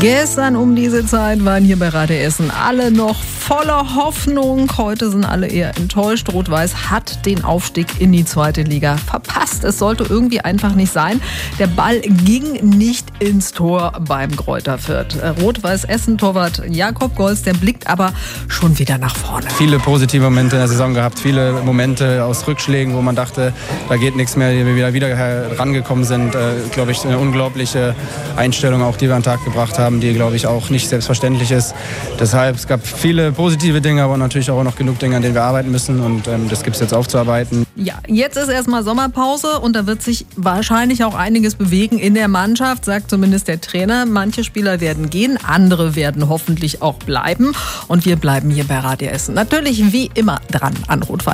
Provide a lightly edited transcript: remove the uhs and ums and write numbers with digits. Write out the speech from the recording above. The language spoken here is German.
Gestern um diese Zeit waren hier bei Radio Essen alle noch voller Hoffnung. Heute sind alle eher enttäuscht. Rot-Weiß hat den Aufstieg in die zweite Liga verpasst. Es sollte irgendwie einfach nicht sein. Der Ball ging nicht ins Tor beim Greuther Fürth. Rot-Weiß-Essen-Torwart Jakob Golz, der blickt aber schon wieder nach vorne. Viele positive Momente in der Saison gehabt, viele Momente aus Rückschlägen, wo man dachte, da geht nichts mehr, die wir wieder herangekommen sind. Glaube ich, eine unglaubliche Einstellung auch, die wir an den Tag gebracht haben, die, glaube ich, auch nicht selbstverständlich ist. Deshalb, es gab viele positive Dinge, aber natürlich auch noch genug Dinge, an denen wir arbeiten müssen, und das gibt es jetzt aufzuarbeiten. Ja, jetzt ist erstmal Sommerpause und da wird sich wahrscheinlich auch einiges bewegen in der Mannschaft, sagt zumindest der Trainer. Manche Spieler werden gehen, andere werden hoffentlich auch bleiben, und wir bleiben hier bei Radio Essen. Natürlich wie immer dran an Rot-Weiß.